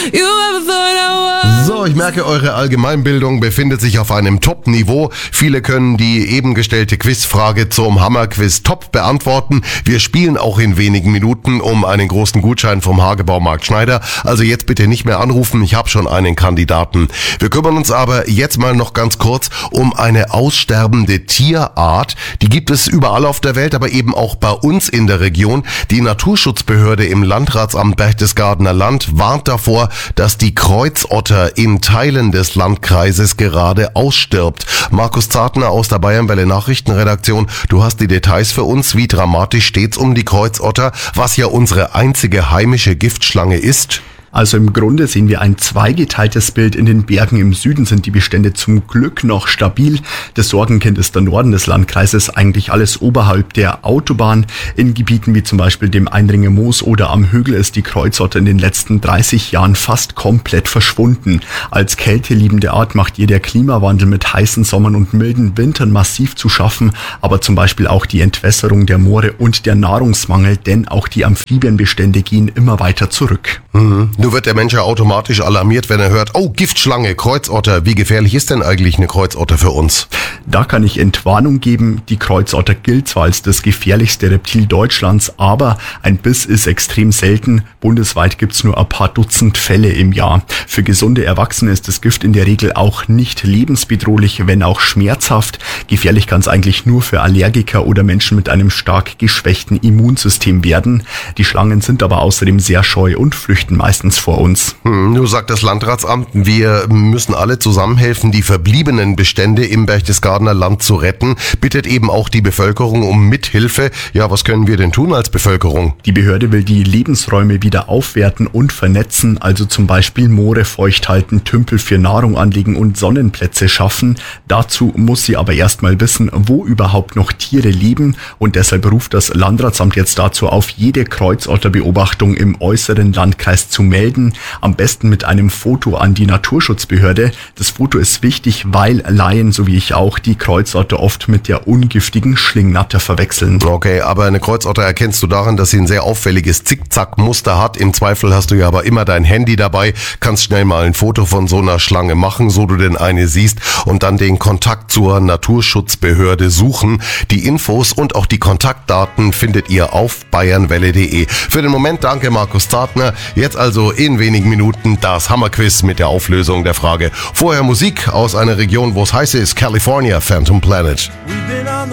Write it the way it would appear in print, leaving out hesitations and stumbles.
you ever thought I was. So, ich merke, eure Allgemeinbildung befindet sich auf einem Top-Niveau. Viele können die eben gestellte Quizfrage zum Hammerquiz top beantworten. Wir spielen auch in wenigen Minuten um einen großen Gutschein vom Hagebaumarkt Schneider. Also jetzt bitte nicht mehr anrufen, ich habe schon einen Kandidaten. Wir kümmern uns aber jetzt mal noch ganz kurz um eine aussterbende Tierart. Die gibt es überall auf der Welt, aber eben auch bei uns in der Region. Die Naturschutzbehörde im Landratsamt Berchtesgadener Land warnt davor, dass die Kreuzotter in Teilen des Landkreises gerade ausstirbt. Markus Zartner aus der Bayernwelle Nachrichtenredaktion, du hast die Details für uns. Wie dramatisch steht's um die Kreuzotter, was ja unsere einzige heimische Giftschlange ist? Also im Grunde sehen wir ein zweigeteiltes Bild. In den Bergen im Süden sind die Bestände zum Glück noch stabil. Das Sorgenkind ist der Norden des Landkreises, eigentlich alles oberhalb der Autobahn. In Gebieten wie zum Beispiel dem Einringer Moos oder am Högel ist die Kreuzotter in den letzten 30 Jahren fast komplett verschwunden. Als kälteliebende Art macht ihr der Klimawandel mit heißen Sommern und milden Wintern massiv zu schaffen, aber zum Beispiel auch die Entwässerung der Moore und der Nahrungsmangel, denn auch die Amphibienbestände gehen immer weiter zurück. Nur wird der Mensch ja automatisch alarmiert, wenn er hört, oh, Giftschlange, Kreuzotter. Wie gefährlich ist denn eigentlich eine Kreuzotter für uns? Da kann ich Entwarnung geben. Die Kreuzotter gilt zwar als das gefährlichste Reptil Deutschlands, aber ein Biss ist extrem selten. Bundesweit gibt's nur ein paar Dutzend Fälle im Jahr. Für gesunde Erwachsene ist das Gift in der Regel auch nicht lebensbedrohlich, wenn auch schmerzhaft. Gefährlich kann es eigentlich nur für Allergiker oder Menschen mit einem stark geschwächten Immunsystem werden. Die Schlangen sind aber außerdem sehr scheu und flüchten meistens vor uns. Nur sagt das Landratsamt, wir müssen alle zusammenhelfen, die verbliebenen Bestände im Berchtesgadener Land zu retten. Bittet eben auch die Bevölkerung um Mithilfe. Ja, was können wir denn tun als Bevölkerung? Die Behörde will die Lebensräume wieder aufwerten und vernetzen, also zum Beispiel Moore feucht halten, Tümpel für Nahrung anlegen und Sonnenplätze schaffen. Dazu muss sie aber erstmal wissen, wo überhaupt noch Tiere leben, und deshalb ruft das Landratsamt jetzt dazu auf, jede Kreuzotterbeobachtung im äußeren Landkreis zu melden, am besten mit einem Foto an die Naturschutzbehörde. Das Foto ist wichtig, weil Laien, so wie ich auch, die Kreuzotter oft mit der ungiftigen Schlingnatter verwechseln. Okay, aber eine Kreuzotter erkennst du daran, dass sie ein sehr auffälliges Zickzack-Muster hat. Im Zweifel hast du ja aber immer dein Handy dabei, kannst schnell mal ein Foto von so einer Schlange machen, so du denn eine siehst, und dann den Kontakt zur Naturschutzbehörde suchen. Die Infos und auch die Kontaktdaten findet ihr auf bayernwelle.de. Für den Moment danke Markus Zartner. Jetzt also in wenigen Minuten das Hammerquiz mit der Auflösung der Frage. Vorher Musik aus einer Region, wo es heiß ist, California, Phantom Planet.